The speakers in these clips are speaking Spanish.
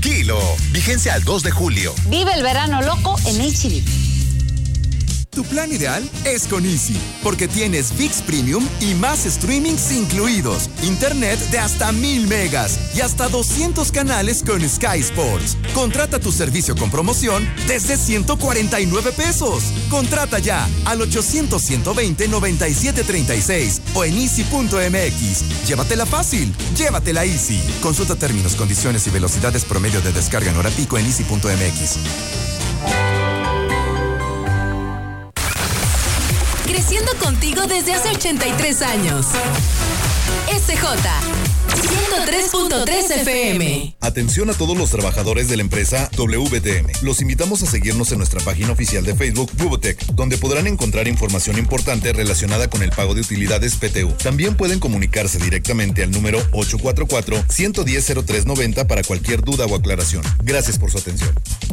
kilo. Vigencia al 2 de julio. Vive el verano loco en HB. Tu plan ideal es con Easy, porque tienes ViX Premium y más streamings incluidos, internet de hasta 1000 megas y hasta 200 canales con Sky Sports. Contrata tu servicio con promoción desde 149 pesos. Contrata ya al 800-120-9736 o en easy.mx. Llévatela fácil, llévatela Easy. Consulta términos, condiciones y velocidades promedio de descarga en hora pico en easy.mx. Creciendo contigo desde hace 83 años. SJ 103.3 FM. Atención a todos los trabajadores de la empresa WTM. Los invitamos a seguirnos en nuestra página oficial de Facebook, Bubotec, donde podrán encontrar información importante relacionada con el pago de utilidades PTU. También pueden comunicarse directamente al número 844-110-0390 para cualquier duda o aclaración. Gracias por su atención.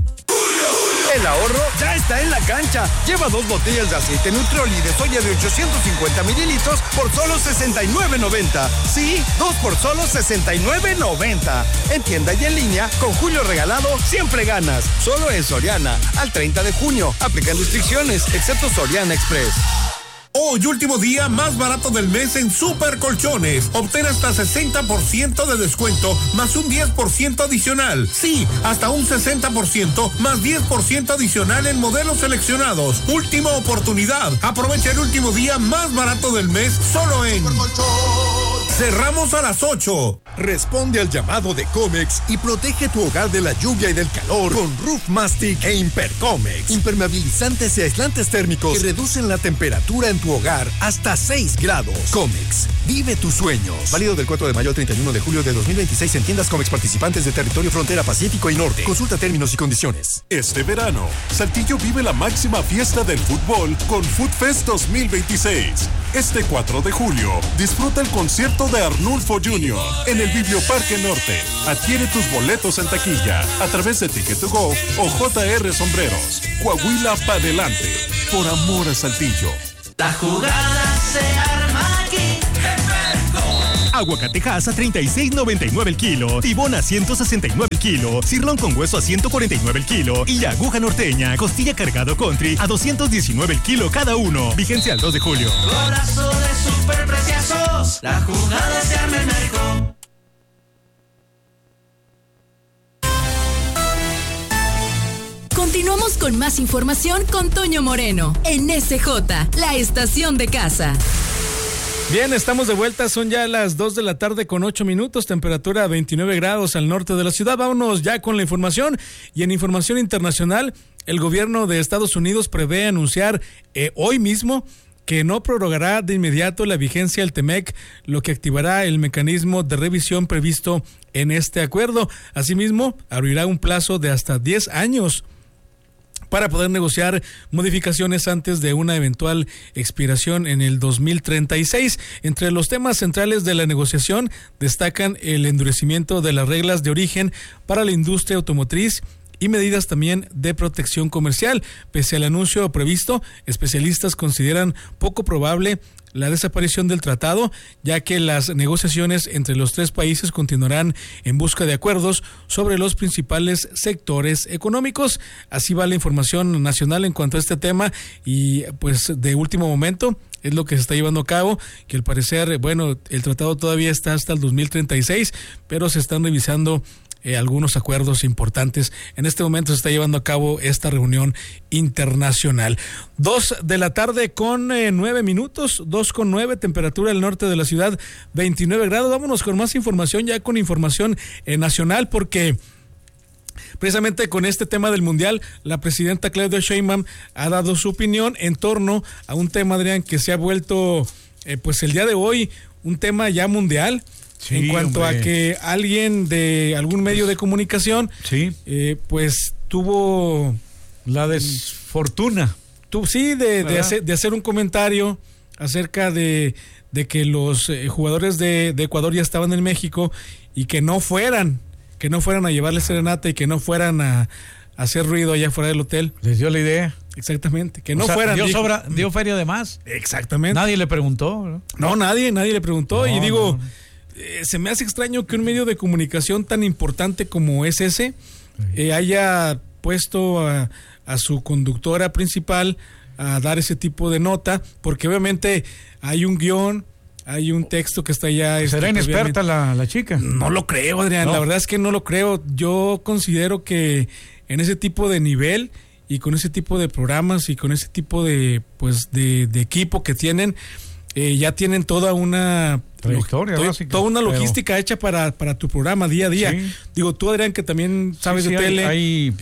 El ahorro ya está en la cancha. Lleva 2 botellas de aceite Nutrioli de soya de 850 mililitros por solo $69.90. Sí, 2 por solo $69.90. En tienda y en línea, con Julio Regalado, siempre ganas. Solo en Soriana, al 30 de junio. Aplican restricciones, excepto Soriana Express. Hoy, último día más barato del mes en Super Colchones. Obtén hasta 60% de descuento más un 10% adicional. Sí, hasta un 60% más 10% adicional en modelos seleccionados. Última oportunidad. Aprovecha el último día más barato del mes solo en Cerramos a las 8. Responde al llamado de Comex y protege tu hogar de la lluvia y del calor con Roof Mastic e Impercomex. Impermeabilizantes y aislantes térmicos que reducen la temperatura en tu hogar hasta 6 grados. Comex, vive tus sueños. Válido del 4 de mayo al 31 de julio de 2026 en tiendas Comex participantes de territorio frontera Pacífico y Norte. Consulta términos y condiciones. Este verano, Saltillo vive la máxima fiesta del fútbol con Food Fest 2026. Este 4 de julio, disfruta el concierto de Arnulfo Jr. en el Biblioparque Norte. Adquiere tus boletos en taquilla a través de Ticket2Go o JR Sombreros. Coahuila pa' delante. Por amor a Saltillo. La jugada se arma aquí. Aguacatejas a $36.99 el kilo, tibón a $169 el kilo, cirlón con hueso a $149 el kilo y aguja norteña, costilla cargado country a $219 el kilo cada uno. Vigencia al 2 de julio. Golazo de superpreciosos. La jugada se arma en México. Continuamos con más información con Toño Moreno en SJ, la estación de casa. Bien, estamos de vuelta, son ya las 2 de la tarde con 8 minutos, temperatura 29 grados al norte de la ciudad. Vámonos ya con la información. Y en información internacional, el gobierno de Estados Unidos prevé anunciar hoy mismo que no prorrogará de inmediato la vigencia del TEMEC, lo que activará el mecanismo de revisión previsto en este acuerdo. Asimismo, abrirá un plazo de hasta 10 años para poder negociar modificaciones antes de una eventual expiración en el 2036. Entre los temas centrales de la negociación destacan el endurecimiento de las reglas de origen para la industria automotriz y medidas también de protección comercial. Pese al anuncio previsto, especialistas consideran poco probable la desaparición del tratado, ya que las negociaciones entre los tres países continuarán en busca de acuerdos sobre los principales sectores económicos. Así va la información nacional en cuanto a este tema y pues de último momento es lo que se está llevando a cabo, que al parecer, bueno, el tratado todavía está hasta el 2036, pero se están revisando algunos acuerdos importantes. En este momento se está llevando a cabo esta reunión internacional. 2 de la tarde con 9 minutos, 2:09, temperatura del norte de la ciudad, 29 grados. Vámonos con más información, ya con información nacional, porque precisamente con este tema del Mundial, la presidenta Claudia Sheinbaum ha dado su opinión en torno a un tema, Adrián, que se ha vuelto, pues el día de hoy, un tema ya mundial. Sí, en cuanto a que alguien de algún medio de comunicación, pues tuvo la desfortuna, de hacer un comentario acerca de que los jugadores de Ecuador ya estaban en México y que no fueran a llevarle serenata y que no fueran a hacer ruido allá fuera del hotel. Les dio la idea. Exactamente, que no fueran. Dio feria de más. Exactamente. Nadie le preguntó, ¿no? No, nadie le preguntó. No, y digo, se me hace extraño que un medio de comunicación tan importante como es ese haya puesto a su conductora principal a dar ese tipo de nota, porque obviamente hay un guión, hay un texto que está ya... ¿Será inexperta la chica? No lo creo, Adrián, no. La verdad es que no lo creo. Yo considero que en ese tipo de nivel y con ese tipo de programas y con ese tipo de equipo que tienen, ya tienen toda una trayectoria básica, toda una logística hecha para tu programa día a día. Sí. Digo, tú, Adrián, que también sabes de tele, hay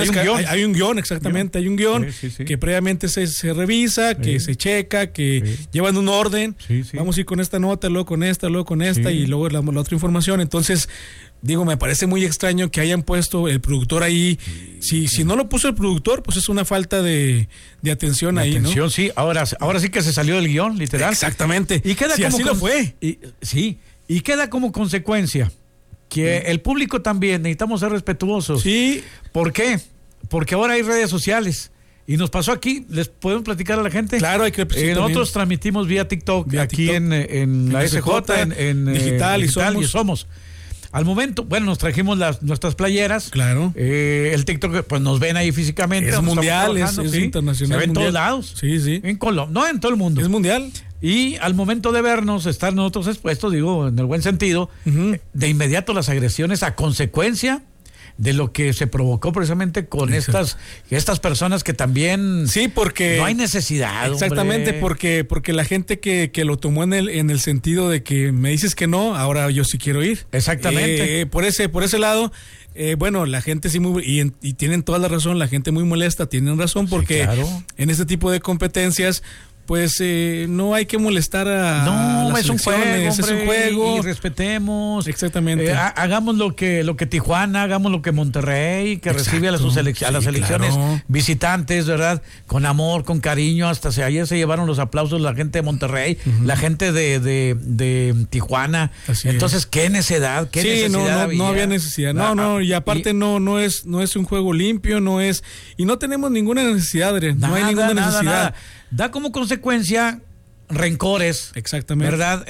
un guión, exactamente, hay un guión que previamente se revisa, que se checa, que llevan un orden. Vamos a ir con esta nota, luego con esta y luego la otra información. Entonces, digo, me parece muy extraño que hayan puesto el productor ahí. Si no lo puso el productor, pues es una falta de atención ahí, atención, ¿no? Sí, ahora sí que se salió del guión, literal. Exactamente. Y queda como así lo fue. Y queda como consecuencia que el público también necesitamos ser respetuosos. Sí. ¿Por qué? Porque ahora hay redes sociales. Y nos pasó aquí, ¿les podemos platicar a la gente? Claro, hay que nosotros transmitimos vía TikTok, aquí en la SJ, en digital y Somos. Al momento, bueno, nos trajimos nuestras playeras. Claro. El TikTok, pues nos ven ahí físicamente. Es mundial, es internacional. Se ve en todos lados. Sí. En Colombia, no en todo el mundo. Es mundial. Y al momento de vernos, estar nosotros expuestos, digo, en el buen sentido, de inmediato las agresiones a consecuencia de lo que se provocó precisamente con estas personas que también... Sí, porque... No hay necesidad, exactamente, porque la gente que lo tomó en el sentido de que me dices que no, ahora yo sí quiero ir. Exactamente. Por ese lado... bueno, la gente sí y tienen toda la razón, la gente muy molesta, tienen razón, porque en este tipo de competencias... pues no hay que molestar a las selecciones, es un juego. Y respetemos. Exactamente. Hagamos lo que Tijuana, hagamos lo que Monterrey, que recibe a las selecciones visitantes, ¿verdad? Con amor, con cariño, ayer se llevaron los aplausos la gente de Monterrey, la gente de Tijuana. Así Entonces, ¿qué necesidad? ¿Qué necesidad no había necesidad. No, y aparte no es un juego limpio, y no tenemos ninguna necesidad, Adrián. No hay ninguna necesidad. Nada. Da como consecuencia rencores. Exactamente. ¿Verdad?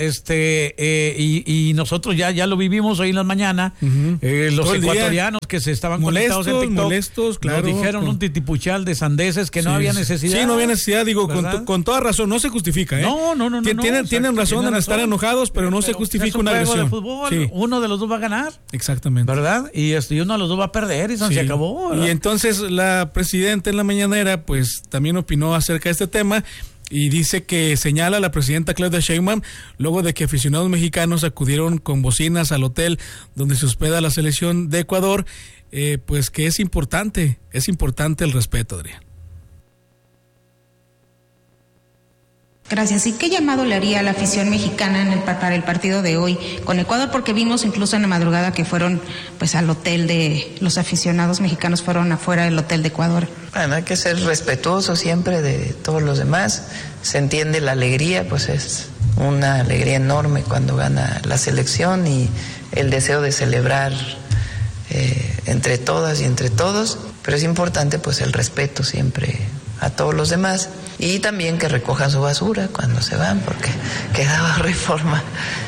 Y nosotros ya lo vivimos hoy en la mañana. Los ecuatorianos que se estaban conectados en TikTok. Molestos, claro. Nos dijeron un titipuchal de sandeces que no había necesidad. Sí, no había necesidad, digo, con toda razón. No se justifica, ¿eh? No. Tienen razón en estar enojados, pero no se justifica una agresión. De fútbol, uno de los dos va a ganar. Exactamente. ¿Verdad? Y uno de los dos va a perder y se acabó. ¿verdad? Y entonces la presidenta en la mañanera, pues también opinó acerca de este tema. Y dice que señala a la presidenta Claudia Sheinbaum luego de que aficionados mexicanos acudieron con bocinas al hotel donde se hospeda la selección de Ecuador, pues que es importante el respeto, Adrián. Gracias. ¿Y qué llamado le haría a la afición mexicana para el partido de hoy con Ecuador? Porque vimos incluso en la madrugada que fueron pues al hotel los aficionados mexicanos fueron afuera del hotel de Ecuador. Bueno, hay que ser respetuoso siempre de todos los demás. Se entiende la alegría, pues es una alegría enorme cuando gana la selección y el deseo de celebrar entre todas y entre todos. Pero es importante pues el respeto siempre a todos los demás y también que recojan su basura cuando se van, porque quedaba Reforma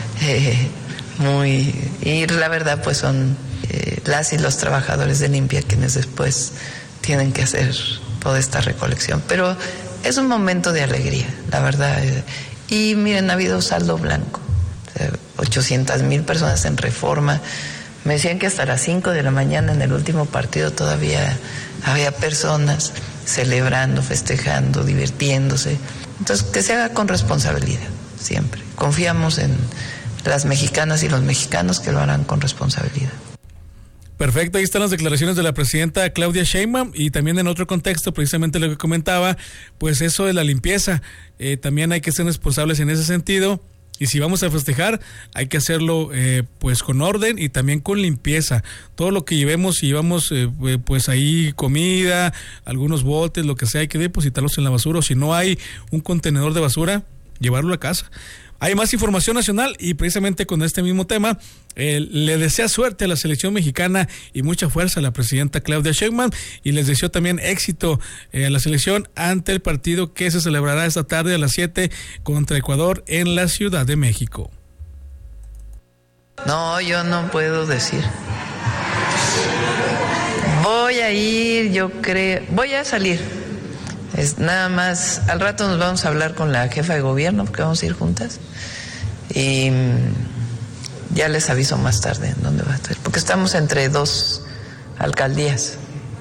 y la verdad pues son las y los trabajadores de limpia quienes después tienen que hacer toda esta recolección, pero es un momento de alegría, la verdad, y miren, ha habido saldo blanco, 800,000 personas en Reforma. Me decían que hasta las 5 de la mañana en el último partido todavía había personas celebrando, festejando, divirtiéndose. Entonces, que se haga con responsabilidad, siempre. Confiamos en las mexicanas y los mexicanos que lo harán con responsabilidad. Perfecto, ahí están las declaraciones de la presidenta Claudia Sheinbaum y también en otro contexto, precisamente lo que comentaba, pues eso de la limpieza. También hay que ser responsables en ese sentido. Y si vamos a festejar, hay que hacerlo pues con orden y también con limpieza. Todo lo que llevemos, si llevamos pues ahí comida, algunos botes, lo que sea, hay que depositarlos en la basura. O si no hay un contenedor de basura, llevarlo a casa. Hay más información nacional y precisamente con este mismo tema le desea suerte a la selección mexicana y mucha fuerza a la presidenta Claudia Sheinbaum y les deseo también éxito a la selección ante el partido que se celebrará esta tarde a las 7 contra Ecuador en la Ciudad de México. No, yo no puedo decir. Voy a ir, yo creo, voy a salir. Es nada más, al rato nos vamos a hablar con la jefa de gobierno porque vamos a ir juntas. Y ya les aviso más tarde dónde va a estar, porque estamos entre 2 alcaldías.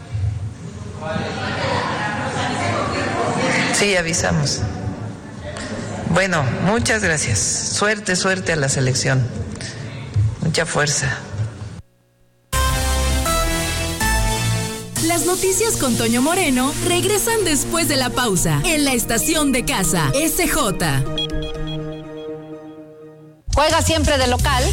Sí, avisamos. Bueno, muchas gracias. Suerte a la selección. Mucha fuerza. Las noticias con Toño Moreno regresan después de la pausa en la estación de casa SJ. Juega siempre de local.